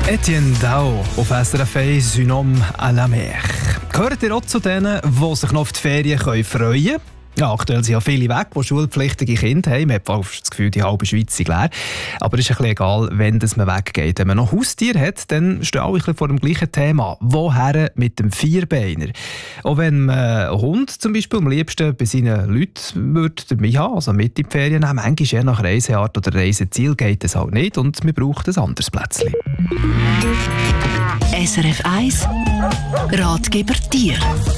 Etienne Dao auf SRF 1, Un homme à la mer. Gehört ihr auch zu denen, die sich noch auf die Ferien freuen können? Ja, aktuell sind ja viele weg, die schulpflichtige Kinder haben. Man hat fast das Gefühl, die halbe Schweiz ist leer. Aber es ist ein bisschen egal, wenn man weggeht. Wenn man noch Haustier hat, dann stehen alle ein bisschen vor dem gleichen Thema. Woher mit dem Vierbeiner? Auch wenn man einen Hund zum Beispiel am liebsten bei seinen Leuten dabei haben, also mit in die Ferien nehmen, manchmal je nach Reiseart oder Reiseziel geht es halt nicht und man braucht ein anderes Plätzchen. SRF 1 Ratgeber Tier.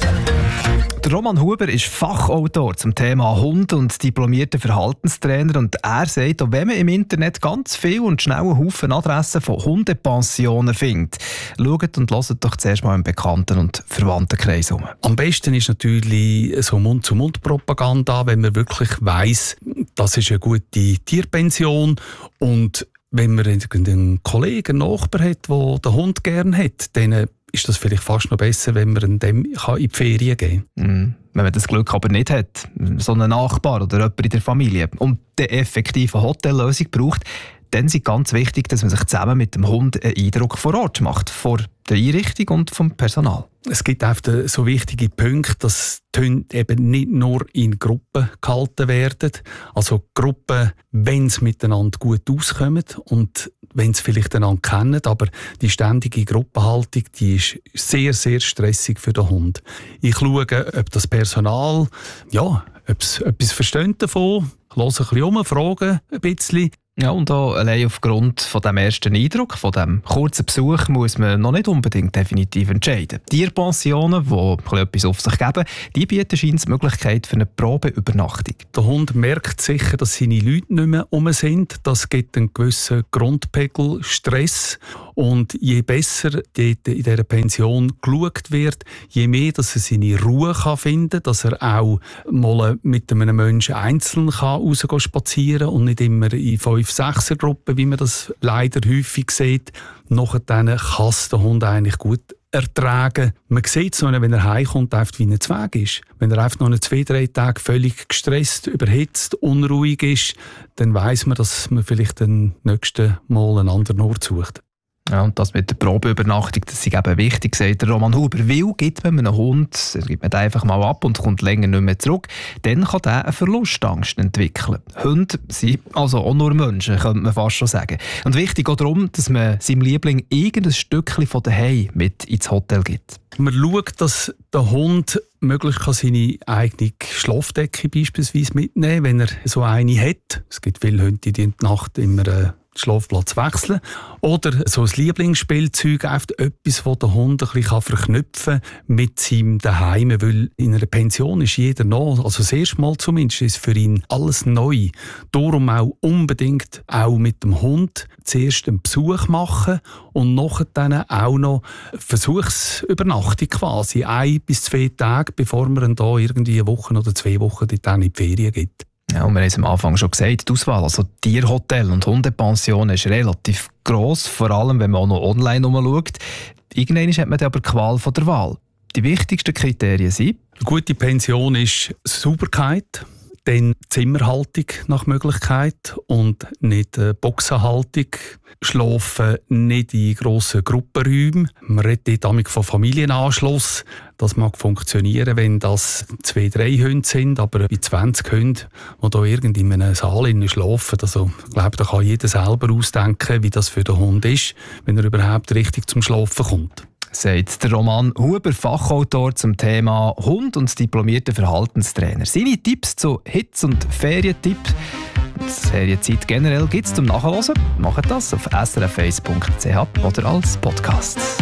Der Roman Huber ist Fachautor zum Thema Hund und diplomierter Verhaltenstrainer. Und er sagt, auch wenn man im Internet ganz viel und schnell einen Haufen Adressen von Hundepensionen findet, schaut und hört doch zuerst mal im Bekannten- und Verwandtenkreis um. Am besten ist natürlich so Mund-zu-Mund-Propaganda, wenn man wirklich weiss, das ist eine gute Tierpension. Und wenn man einen Kollegen, einen Nachbar hat, der den Hund gerne hat, dann ist das vielleicht fast noch besser, wenn man dem in die Ferien gehen kann. Wenn man das Glück aber nicht hat, so einen Nachbar oder jemand in der Familie und die effektive Hotellösung braucht, dann ist ganz wichtig, dass man sich zusammen mit dem Hund einen Eindruck vor Ort macht, vor der Einrichtung und vom Personal. Es gibt auch so wichtige Punkte, dass die Hunde eben nicht nur in Gruppen gehalten werden. Also Gruppen, wenn sie miteinander gut auskommen und wenn sie vielleicht einander kennen, aber die ständige Gruppenhaltung, die ist sehr, sehr stressig für den Hund. Ich schaue, ob das Personal, ob es etwas versteht davon, höre ein bisschen um, frage ein bisschen. Ja, und auch allein aufgrund von dem ersten Eindruck, von dem kurzen Besuch, muss man noch nicht unbedingt definitiv entscheiden. Tierpensionen, die etwas auf sich geben, die bieten scheinbar die Möglichkeit für eine Probeübernachtung. Der Hund merkt sicher, dass seine Leute nicht mehr um sind. Das gibt einen gewissen Grundpegel Stress. Und je besser dort in dieser Pension geschaut wird, je mehr dass er seine Ruhe finden kann, dass er auch mal mit einem Menschen einzeln rausgehen spazieren und nicht immer in 5-6er-Gruppen, wie man das leider häufig sieht. Nachher kann es der Hund eigentlich gut ertragen. Man sieht es noch, wenn er heimkommt, wie ein Zweig ist. Wenn er einfach noch 2-3 Tage völlig gestresst, überhitzt, unruhig ist, dann weiss man, dass man vielleicht den nächsten Mal einen anderen Ort sucht. Ja, und das mit der Probeübernachtung, das ist eben wichtig, sagt der Roman Huber. Weil gibt man einem Hund, gibt man den einfach mal ab und kommt länger nicht mehr zurück, dann kann der eine Verlustangst entwickeln. Hunde sind also auch nur Menschen, könnte man fast schon sagen. Und wichtig auch darum, dass man seinem Liebling irgendein Stückchen von daheim mit ins Hotel gibt. Man schaut, dass der Hund möglichst seine eigene Schlafdecke beispielsweise mitnehmen kann, wenn er so eine hat. Es gibt viele Hunde, die in der Nacht immer den Schlafplatz wechseln. Oder so ein Lieblingsspielzeug, einfach etwas, das der Hund ein bisschen verknüpfen kann mit seinem Daheim. Weil in einer Pension ist jeder noch, also das erste Mal zumindest, ist für ihn alles neu. Darum auch unbedingt auch mit dem Hund zuerst einen Besuch machen und nachher dann auch noch Versuchsübernachtung quasi. 1 bis 2 Tage, bevor man dann da irgendwie eine Woche oder 2 Wochen dort in die Ferien gibt. Ja, und wir haben es am Anfang schon gesagt, die Auswahl, also Tierhotel und Hundepension ist relativ gross, vor allem wenn man auch noch online umschaut. Irgendwann hat man dann aber die Qual von der Wahl. Die wichtigsten Kriterien sind: eine gute Pension ist Sauberkeit, dann Zimmerhaltung nach Möglichkeit und nicht Boxenhaltung. Schlafen nicht in grossen Gruppenräumen. Man redet damit von Familienanschluss. Das mag funktionieren, wenn das 2-3 Hunde sind, aber bei 20 Hunden, die da irgendwie in einem Saal schlafen, also, ich glaube, da kann jeder selber ausdenken, wie das für den Hund ist, wenn er überhaupt richtig zum Schlafen kommt. Sagt der Roman Huber, Fachautor zum Thema Hund und diplomierter Verhaltenstrainer. Seine Tipps zu Hitz- und Ferientipps, Ferienzeit generell, gibt es zum Nachhören. Macht das auf srf1.ch oder als Podcast.